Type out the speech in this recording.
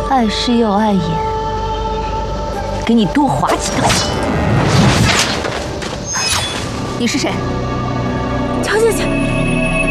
碍事又碍眼，给你多划几刀。 你是谁？ 乔姐姐。